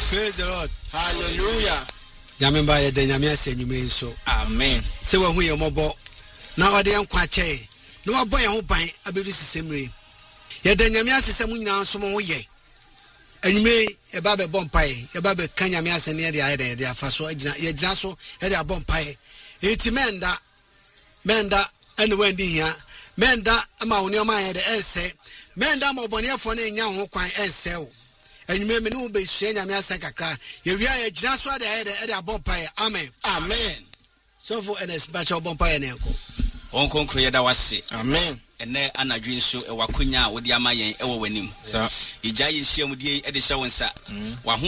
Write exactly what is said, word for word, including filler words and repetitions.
Praise the Lord. Hallelujah. Nyamemba ye de nyame ase nyume nso. Amen. Se wa hu ye mobo. Na ode yankwa che. Na wa boy ho ban abedu sisemre. Ye de nyame ase se mu nyina nso mo ho ye. Anyume e ba be bompai, e ba be kan nyame ase ne de aye de afa so agina ye gina so e de abompai. Eti menda menda ene wendi hia. Menda ama woni o ma ye de ense. Menda ma obonefo na nya ho kwan ense o. Anyume me no be sua nyame ase kakra. Ye wi aye gina so de aye de e de abompai. Amen. Amen. So for an special bompai na enko. Onko nkroye da wase. Amen. Ene anadwe nso e wakonya wodi ama yen e wo wanim. Sa. Ija yi hia mu die e de hye wonsa. Wa